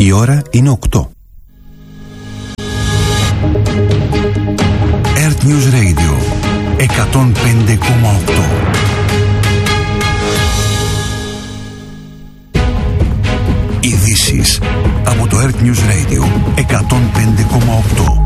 Η ώρα είναι 8. Earth News Radio 105,8. Ειδήσεις από το Earth News Radio 105,8.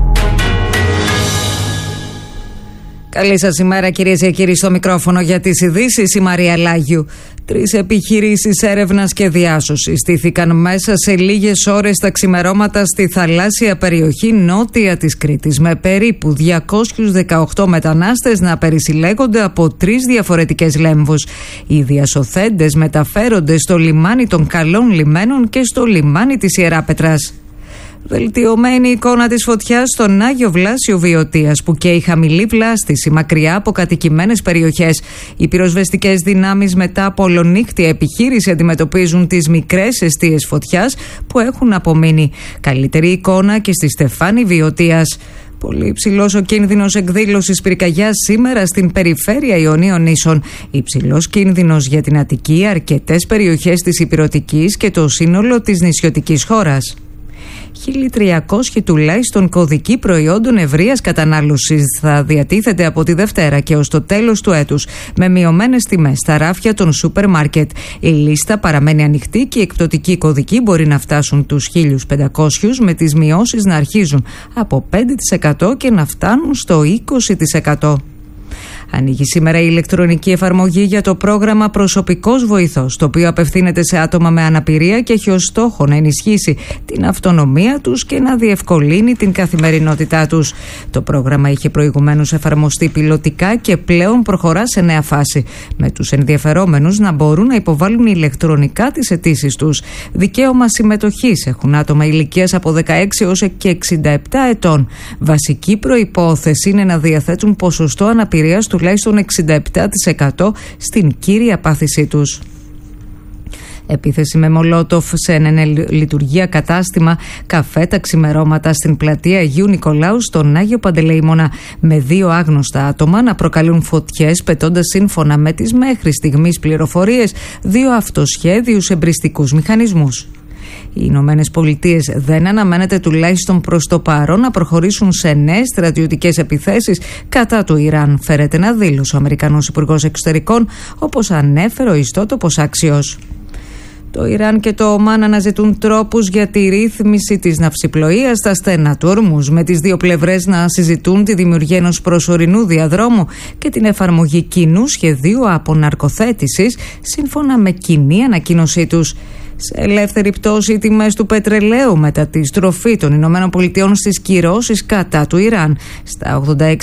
Καλή σας ημέρα, κυρίες και κύριοι, στο μικρόφωνο για τις ειδήσεις η Μαρία Λάγιου. 3 επιχειρήσεις έρευνας και διάσωσης στήθηκαν μέσα σε λίγες ώρες τα ξημερώματα στη θαλάσσια περιοχή νότια της Κρήτης, με περίπου 218 μετανάστες να περισυλλέγονται από 3 διαφορετικές λέμβους. Οι διασωθέντες μεταφέρονται στο λιμάνι των Καλών Λιμένων και στο λιμάνι της Ιεράπετρας. Βελτιωμένη εικόνα της φωτιάς στον Άγιο Βλάσιο Βιωτίας, που καίει χαμηλή βλάστηση μακριά από κατοικημένες περιοχές. Οι πυροσβεστικές δυνάμεις μετά από ολονύχτια επιχείρηση αντιμετωπίζουν τις μικρές εστίες φωτιάς που έχουν απομείνει. Καλύτερη εικόνα και στη Στεφάνη Βιωτίας. Πολύ υψηλός ο κίνδυνος εκδήλωσης πυρκαγιάς σήμερα στην περιφέρεια Ιωνίων Νήσων. Υψηλός κίνδυνος για την Αττική, αρκετές περιοχές της Ηπειρωτικής και το σύνολο της νησιωτικής χώρας. 1.300 τουλάχιστον κωδικοί προϊόντων ευρείας κατανάλωσης θα διατίθεται από τη Δευτέρα και ως το τέλος του έτους, με μειωμένες τιμές στα ράφια των σούπερ μάρκετ. Η λίστα παραμένει ανοιχτή και οι εκπτωτικοί κωδικοί μπορεί να φτάσουν τους 1.500, με τις μειώσεις να αρχίζουν από 5% και να φτάνουν στο 20%. Ανοίγει σήμερα η ηλεκτρονική εφαρμογή για το πρόγραμμα Προσωπικός Βοηθός, το οποίο απευθύνεται σε άτομα με αναπηρία και έχει ως στόχο να ενισχύσει την αυτονομία τους και να διευκολύνει την καθημερινότητά τους. Το πρόγραμμα είχε προηγουμένως εφαρμοστεί πιλωτικά και πλέον προχωρά σε νέα φάση, με τους ενδιαφερόμενους να μπορούν να υποβάλουν ηλεκτρονικά τις αιτήσεις τους. Δικαίωμα συμμετοχής έχουν άτομα ηλικίας από 16 έως και 67 ετών. Βασική προϋπόθεση είναι να διαθέτουν ποσοστό αναπηρίας τουλάχιστον 67% στην κύρια πάθησή τους. Επίθεση με μολότοφ σε λειτουργία κατάστημα καφέ τα ξημερώματα στην πλατεία Αγίου Νικολάου στον Άγιο Παντελεήμονα, με 2 άγνωστα άτομα να προκαλούν φωτιές, πετώντας σύμφωνα με τις μέχρι στιγμής πληροφορίες 2 αυτοσχέδιους εμπριστικούς μηχανισμούς. Οι Ηνωμένες Πολιτείες δεν αναμένεται τουλάχιστον προς το παρόν να προχωρήσουν σε νέες στρατιωτικές επιθέσεις κατά του Ιράν, φέρεται να δήλωσε ο Αμερικανός Υπουργός Εξωτερικών, όπως ανέφερε ο ιστότοπος Άξιος. Το Ιράν και το Ομάν αναζητούν τρόπους για τη ρύθμιση της ναυσιπλοείας στα στένα του Ορμούζ, με τις δύο πλευρές να συζητούν τη δημιουργία ενός προσωρινού διαδρόμου και την εφαρμογή κοινού σχεδίου αποναρκοθέτησης, σύμφωνα με κοινή ανακοίνωσή τους. Σε ελεύθερη πτώση οι τιμές του πετρελαίου μετά τη στροφή των Ηνωμένων Πολιτειών στις κυρώσεις κατά του Ιράν, στα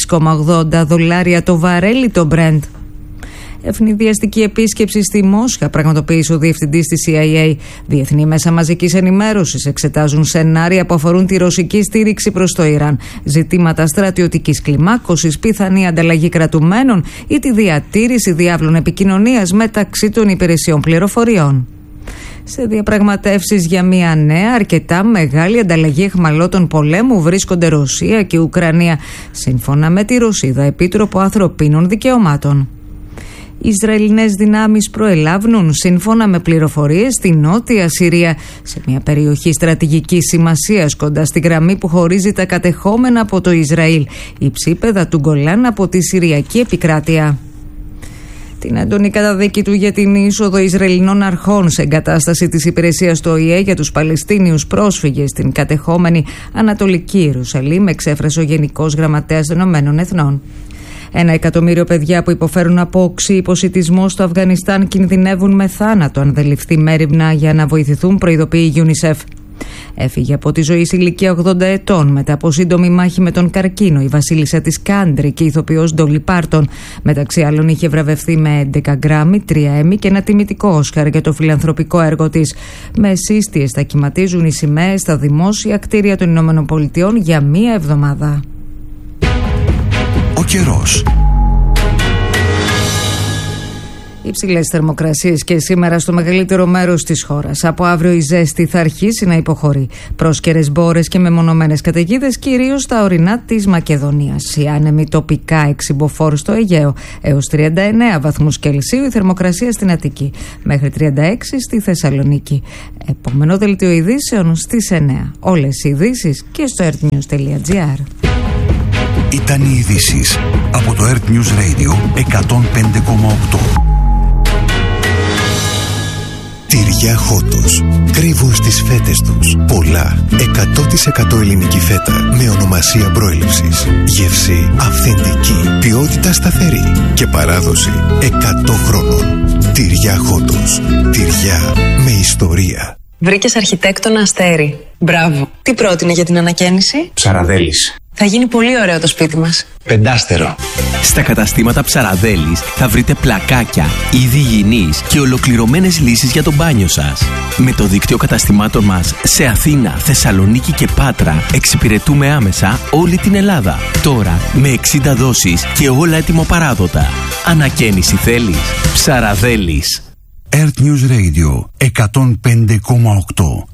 $86,80 το βαρέλι το Brent. Ευνηδιαστική επίσκεψη στη Μόσχα πραγματοποίησε ο διευθυντής της CIA. Διεθνή μέσα μαζικής ενημέρωσης εξετάζουν σενάρια που αφορούν τη ρωσική στήριξη προς το Ιράν, ζητήματα στρατιωτικής κλιμάκωσης, πιθανή ανταλλαγή κρατουμένων ή τη διατήρηση διάβλων επικοινωνίας μεταξύ των υπηρεσιών πληροφοριών. Σε διαπραγματεύσεις για μια νέα, αρκετά μεγάλη ανταλλαγή αιχμαλώτων πολέμου βρίσκονται Ρωσία και Ουκρανία, σύμφωνα με τη Ρωσίδα Επίτροπο Ανθρωπίνων Δικαιωμάτων. Οι Ισραηλινές δυνάμεις προελάβουν, σύμφωνα με πληροφορίες, στη Νότια Συρία, σε μια περιοχή στρατηγικής σημασίας κοντά στη γραμμή που χωρίζει τα κατεχόμενα από το Ισραήλ, υψίπεδα του Γκολάν από τη Συριακή επικράτεια. Την έντονη καταδίκη του για την είσοδο Ισραηλινών αρχών σε εγκατάσταση της υπηρεσίας του ΟΗΕ για τους Παλαιστίνιους πρόσφυγες στην κατεχόμενη Ανατολική Ιερουσαλήμ εξέφρασε ο Γενικός Γραμματέας των Ηνωμένων Εθνών. 1 εκατομμύριο παιδιά που υποφέρουν από οξύ υποσιτισμό στο Αφγανιστάν κινδυνεύουν με θάνατο αν δεν ληφθεί μέριμνα για να βοηθηθούν, προειδοποιεί η UNICEF. Έφυγε από τη ζωή σε ηλικία 80 ετών μετά από σύντομη μάχη με τον καρκίνο η βασίλισσα της Country και η ηθοποιός Ντόλι Πάρτον. Μεταξύ άλλων είχε βραβευθεί με 11 γκράμμι, 3 Έμι και ένα τιμητικό Όσκαρ για το φιλανθρωπικό έργο της. Με σύστιες θα κυματίζουν οι σημαίες στα δημόσια κτίρια των Ηνωμένων Πολιτειών για μία εβδομάδα. Ο καιρός. Υψηλές θερμοκρασίες και σήμερα στο μεγαλύτερο μέρος της χώρας. Από αύριο η ζέστη θα αρχίσει να υποχωρεί. Πρόσκαιρες μπόρες και μεμονωμένες καταιγίδες κυρίως στα ορεινά της Μακεδονίας. Οι άνεμοι τοπικά εξυμποφόρους στο Αιγαίο έως 39 βαθμούς Κελσίου, η θερμοκρασία στην Αττική. Μέχρι 36 στη Θεσσαλονίκη. Επόμενο δελτίο ειδήσεων στις 9. Όλες οι ειδήσεις και στο earthnews.gr. Ήταν οι ειδήσεις από το Earth News Radio 105,8. Τυριά Χότος. Κρύβουν στις φέτες τους πολλά 100% ελληνική φέτα με ονομασία προέλευσης. Γεύση αυθεντική, ποιότητα σταθερή και παράδοση 100 χρόνων. Τυριά Χότος. Τυριά με ιστορία. Βρήκες αρχιτέκτονα Αστέρι. Μπράβο. Τι πρότεινε για την ανακαίνιση? Ψαραδέλης. Θα γίνει πολύ ωραίο το σπίτι μας. Πεντάστερο. Στα καταστήματα Ψαραδέλης θα βρείτε πλακάκια, είδη υγιεινής και ολοκληρωμένες λύσεις για το μπάνιο σας. Με το δίκτυο καταστημάτων μας σε Αθήνα, Θεσσαλονίκη και Πάτρα εξυπηρετούμε άμεσα όλη την Ελλάδα. Τώρα με 60 δόσεις και όλα έτοιμο παράδοτα. Ανακαίνιση θέλεις? Ψαραδέλης. Earth News Radio 105,8.